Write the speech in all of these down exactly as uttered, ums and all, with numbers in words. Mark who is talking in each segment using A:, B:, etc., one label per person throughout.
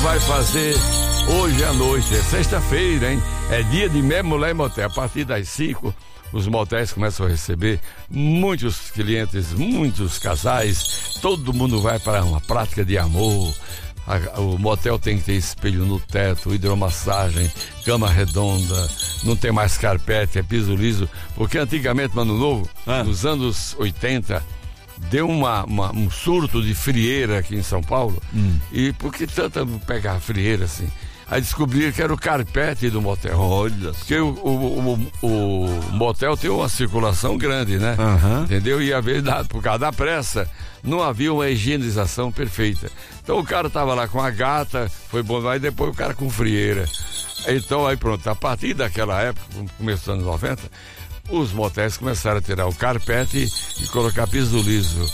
A: vai fazer hoje à noite, é sexta-feira, hein? É dia de Mé Mulher e Motel. A partir das cinco, os motéis começam a receber muitos clientes, muitos casais. Todo mundo vai para uma prática de amor. A, o motel tem que ter espelho no teto, hidromassagem, cama redonda, não tem mais carpete, é piso liso. Porque antigamente, Mano Novo, ah. nos anos oitenta, deu uma, uma, um surto de frieira aqui em São Paulo. Hum. E por que tanta pegar frieira assim? Aí descobriram que era o carpete do motel. Olha. Porque o, o, o, o motel tem uma circulação grande, né? Uhum. Entendeu? E às vezes, por causa da pressa, não havia uma higienização perfeita. Então o cara tava lá com a gata, foi bom lá, e depois o cara com frieira. Então aí pronto, a partir daquela época, começo dos anos noventa, os motéis começaram a tirar o carpete e colocar piso liso.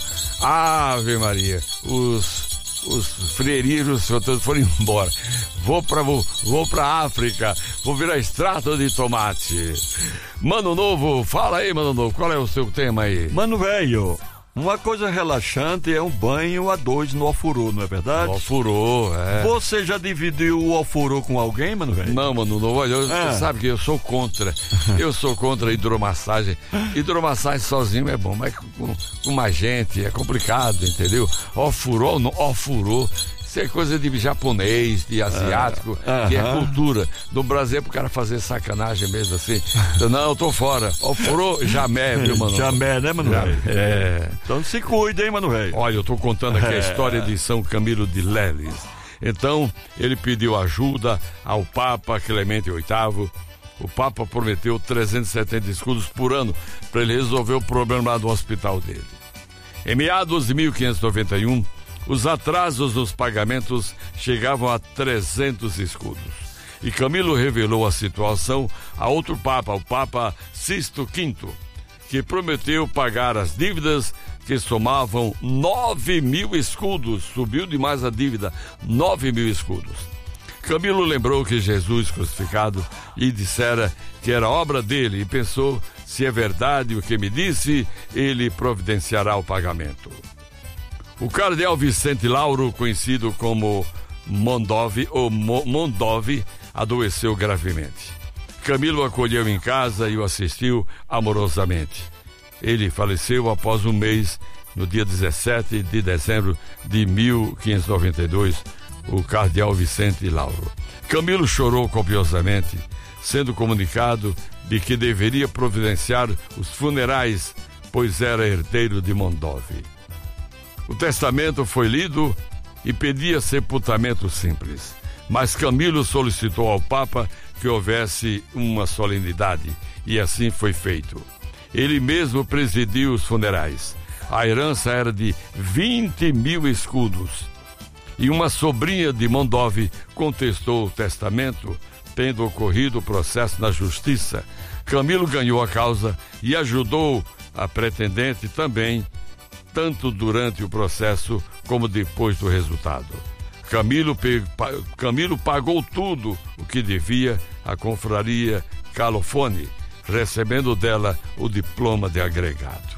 A: Ave Maria, os... Os freiriros todos foram embora. Vou pra, vou, vou pra África, vou virar extrato de tomate. Mano Novo, fala aí, Mano Novo, qual é o seu tema aí?
B: Mano velho, uma coisa relaxante é um banho a dois no ofurô, não é verdade?
A: No ofurô, é.
B: Você já dividiu o ofurô com alguém, Mano velho?
A: Não, Mano Novo, olha, eu, é. sabe que eu sou contra. Eu sou contra a hidromassagem. Hidromassagem sozinho é bom, mas com, com mais gente é complicado, entendeu? Ofurô, não, ofurô. Isso é coisa de japonês, de asiático, uh, uh-huh. que é cultura. No Brasil é pro cara fazer sacanagem mesmo assim. Não, eu tô fora. Ofurô, jamé, viu, Mano?
B: Jamé, né, Mano?
A: Jamé. É.
B: Então se cuida, hein, Mano velho?
A: Olha, eu tô contando aqui a história de São Camilo de Leles. Então, ele pediu ajuda ao Papa Clemente oitavo. O Papa prometeu trezentos e setenta escudos por ano para ele resolver o problema lá do hospital dele. Em meados de mil quinhentos e noventa e um, os atrasos nos pagamentos chegavam a trezentos escudos. E Camilo revelou a situação a outro Papa, o Papa Sisto quinto, que prometeu pagar as dívidas que somavam nove mil escudos. Subiu demais a dívida, nove mil escudos. Camilo lembrou que Jesus crucificado lhe dissera que era obra dele e pensou, se é verdade o que me disse, ele providenciará o pagamento. O cardeal Vicente Lauro, conhecido como Mondove, ou Mo- Mondove, adoeceu gravemente. Camilo o acolheu em casa e o assistiu amorosamente. Ele faleceu após um mês, no dia dezessete de dezembro de mil quinhentos e noventa e dois, o cardeal Vicente Lauro. Camilo chorou copiosamente, sendo comunicado de que deveria providenciar os funerais, pois era herdeiro de Mondove. O testamento foi lido e pedia sepultamento simples, mas Camilo solicitou ao Papa que houvesse uma solenidade, e assim foi feito. Ele mesmo presidiu os funerais. A herança era de vinte mil escudos, e uma sobrinha de Mondove contestou o testamento, tendo ocorrido o processo na justiça. Camilo ganhou a causa e ajudou a pretendente também, tanto durante o processo como depois do resultado. Camilo, pe... Camilo pagou tudo o que devia à confraria Calofone, recebendo dela o diploma de agregado.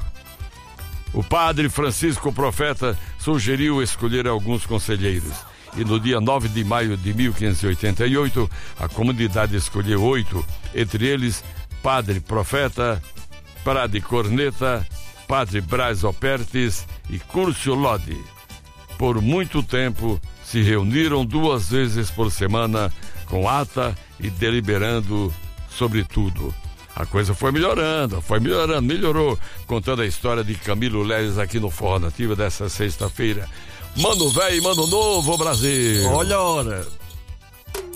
A: O padre Francisco Profeta sugeriu escolher alguns conselheiros, e no dia nove de maio de mil quinhentos e oitenta e oito, a comunidade escolheu oito, entre eles Padre Profeta, Padre Corneta, Padre Braz Opertes e Curcio Lodi. Por muito tempo se reuniram duas vezes por semana com ata e deliberando sobre tudo. A coisa foi melhorando, foi melhorando, melhorou, contando a história de Camilo Leles aqui no Forró Nativa dessa sexta-feira. Mano velho, mano novo, Brasil!
B: Olha a hora!